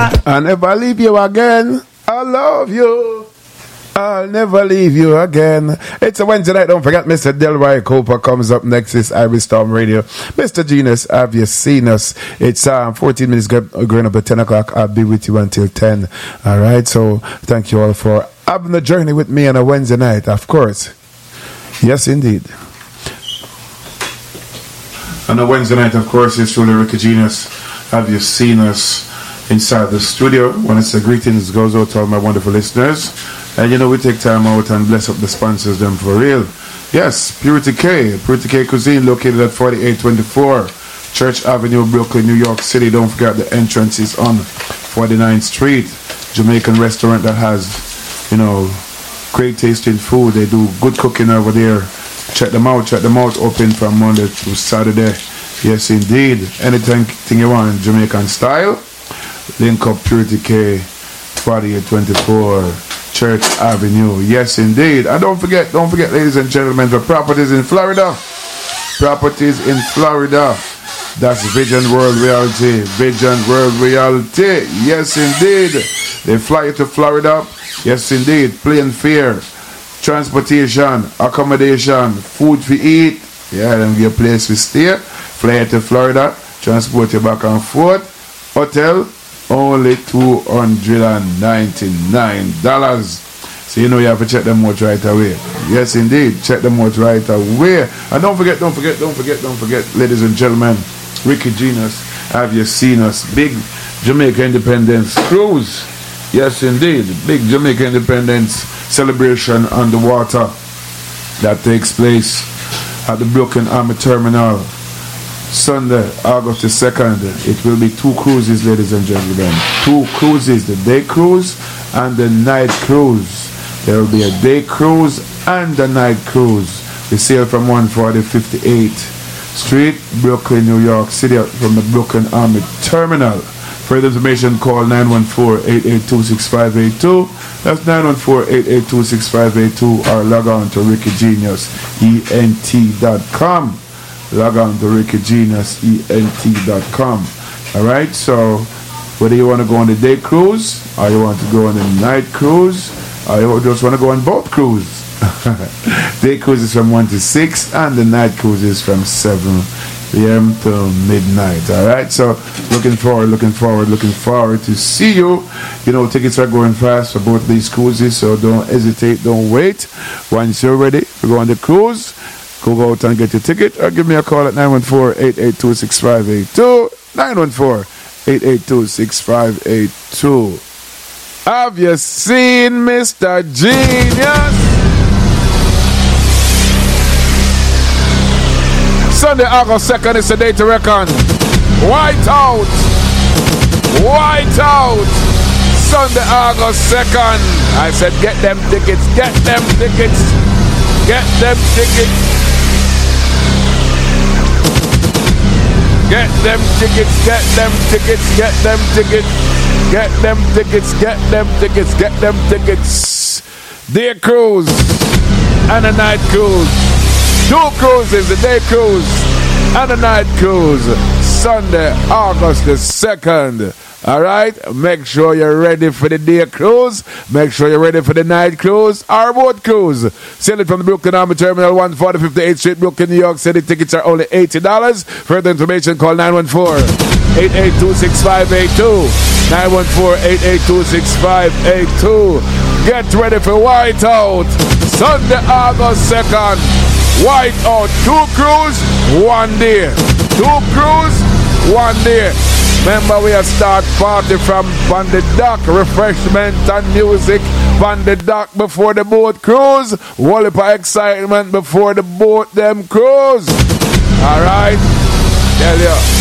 I never leave you again. I love you. I'll never leave you again. It's a Wednesday night. Don't forget, Mr. Delroy Cooper comes up next. Is Irish Storm Radio. Mr. Genius, have you seen us? It's 14 minutes going up at 10 o'clock. I'll be with you until 10. All right. So thank you all for having the journey with me on a Wednesday night. Of course. Yes, indeed. On a Wednesday night, of course, it's truly Ricky Genius. Have you seen us inside the studio? When it's a greetings goes out to all my wonderful listeners. And you know, we take time out and bless up the sponsors, them for real. Yes, Purity K Cuisine, located at 4824 Church Avenue, Brooklyn, New York City. Don't forget the entrance is on 49th Street. Jamaican restaurant that has, you know, great tasting food. They do good cooking over there. Check them out. Open from Monday to Saturday. Yes, indeed. Anything you want, Jamaican style. Link up Purity K, 4824 Church Avenue. Yes, indeed. And don't forget, ladies and gentlemen, the properties in Florida. That's Vision World Realty. Yes, indeed. They fly you to Florida. Yes, indeed. Plane fare, transportation, accommodation, food to eat. Yeah, then give you a place to stay. Fly you to Florida. Transport you back and forth. Hotel, only $299. So you know you have to check them out right away. Yes, indeed. Check them out right away. And don't forget, ladies and gentlemen, Ricky Genius, have you seen us? Big Jamaica Independence Cruise. Yes, indeed. Big Jamaica Independence celebration on the water that takes place at the Brooklyn Army Terminal. Sunday, August the 2nd. It will be 2 cruises, ladies and gentlemen. 2 cruises, the day cruise and the night cruise. There will be a day cruise and a night cruise. We sail from 140 Street, Brooklyn, New York City, from the Brooklyn Army Terminal. Further information, call 914-882-6582. That's 914-882-6582, or log on to rickygeniusent.com. Log on to rickygeniusent.com. Alright, so whether you want to go on the day cruise, or you want to go on the night cruise, or you just want to go on both cruises. Day cruise is from 1 to 6, and the night cruise is from 7 p.m. to midnight. Alright, so looking forward to see you. You know, tickets are going fast for both these cruises, so don't hesitate, don't wait. Once you're ready to go on the cruise, go out and get your ticket, or give me a call at 914-882-6582. 914-882-6582. Have you seen Mr. Genius? Sunday, August 2nd is the day to reckon. White out. Sunday, August 2nd. I said, get them tickets. Get them tickets. Get them tickets. Get them tickets. Get them tickets. Get them tickets. Get them tickets. Get them tickets. Get them tickets. Day cruise and a night cruise. 2 cruises, the day cruise and the night cruise. Sunday, August the 2nd. Alright, make sure you're ready for the day cruise. Make sure you're ready for the night cruise or boat cruise. Sailing from the Brooklyn Army Terminal, 140 58th Street, Brooklyn, New York City. Tickets are only $80. Further information, call 914-882-6582. 914-882-6582. Get ready for Whiteout. Sunday, August 2nd. Whiteout. 2 cruise, 1 day. 2 cruise, 1 day. Remember, we have start party from on the dock, refreshment and music on the dock before the boat cruise. Whole heap of excitement before the boat them cruise. Alright? Tell you.